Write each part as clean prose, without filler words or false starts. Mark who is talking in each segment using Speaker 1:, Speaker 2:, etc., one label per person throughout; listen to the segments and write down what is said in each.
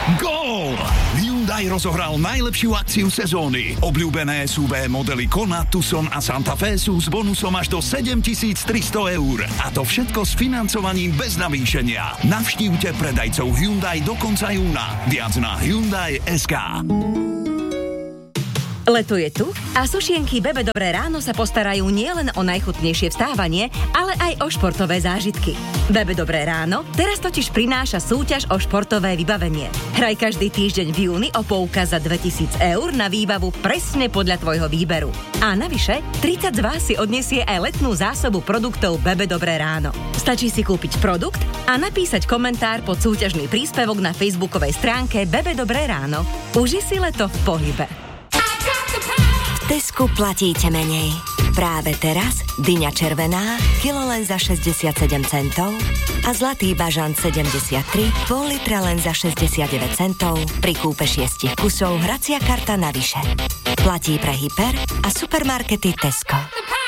Speaker 1: Gól! Hyundai rozohral najlepšiu akciu sezóny. Obľúbené SUV modely Kona, Tucson a Santa Fe sú s bonusom až do 7300 eur. A to všetko s financovaním bez navýšenia. Navštívte predajcov Hyundai do konca júna. Viac na Hyundai.sk.
Speaker 2: Leto je tu a sušienky Bebe Dobré ráno sa postarajú nielen o najchutnejšie vstávanie, ale aj o športové zážitky. Bebe Dobré ráno teraz totiž prináša súťaž o športové vybavenie. Hraj každý týždeň v júni o poukaz za 2000 eur na výbavu presne podľa tvojho výberu. A navyše, 30 z vás si odniesie aj letnú zásobu produktov Bebe Dobré ráno. Stačí si kúpiť produkt a napísať komentár pod súťažný príspevok na facebookovej stránke Bebe Dobré ráno. Uži si leto v pohybe.
Speaker 3: V Tesku platíte menej. Práve teraz dyňa červená, kilo len za 67 centov a zlatý bažant 73, pol litra len za 69 centov. Pri kúpe 6 kusov hracia karta navyše. Platí pre hyper a supermarkety Tesco.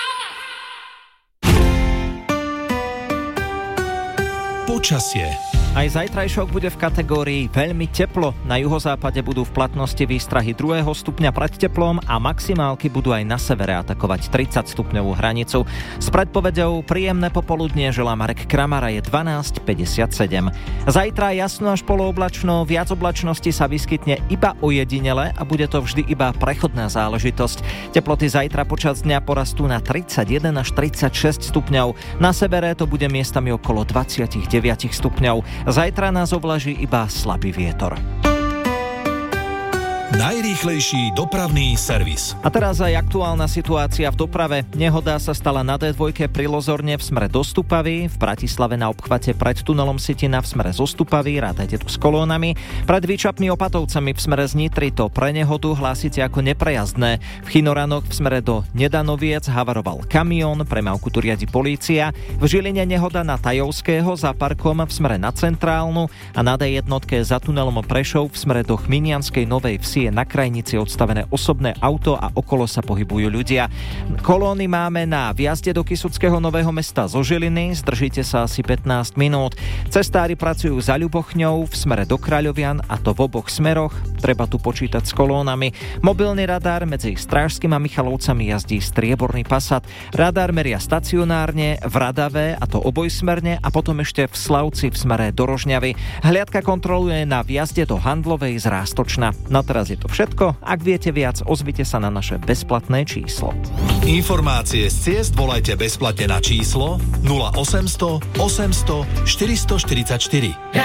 Speaker 4: Počasie.
Speaker 5: Aj zajtrajšok bude v kategórii veľmi teplo. Na juhozápade budú v platnosti výstrahy 2. stupňa pred teplom a maximálky budú aj na severe atakovať 30 stupňovú hranicu. S predpovedou príjemné popoludnie želá Marek Kramara, je 12:57. Zajtra jasno až polooblačno, viac oblačnosti sa vyskytne iba ojedinele a bude to vždy iba prechodná záležitosť. Teploty zajtra počas dňa porastú na 31 až 36 stupňov. Na severe to bude miestami okolo 29 stupňov. Zajtra nás ovlaží iba slabý vietor.
Speaker 4: Najrýchlejší dopravný servis.
Speaker 5: A teraz aj aktuálna situácia v doprave. Nehoda sa stala na D2 pri Lozorne v smere do Stupavy, v Bratislave na obchvate pred tunelom Sitina v smere zo Stupavy, rátajte tu s kolónami. Pred Výčapmi Opatovcami v smere z Nitry to pre nehodu hlásite ako neprejazdné. V Chinoranoch v smere do Nedanoviec havaroval kamión, premávku tu riadi polícia. V Žiline nehoda na Tajovského za parkom v smere na Centrálnu a na D1 za tunelom Prešov v smere do Chminianskej Novej Vsi je na krajnici odstavené osobné auto a okolo sa pohybujú ľudia. Kolóny máme na vjazde do Kysuckého Nového Mesta zo Žiliny, zdržíte sa asi 15 minút. Cestári pracujú za Ľubochňou v smere do Kráľovian a to v oboch smeroch. Treba tu počítať s kolónami. Mobilný radár medzi Strážskym a Michalovcami jazdí strieborný Passat. Radár meria stacionárne v Radave a to obojsmerne a potom ešte v Slavci v smere do Rožňavy. Hliadka kontroluje na vjazde do Handlovej z Rástočna. Na teraz je to všetko. Ak viete viac, ozvite sa na naše bezplatné číslo.
Speaker 4: Informácie z ciest volajte bezplatne na číslo 0800 800 444.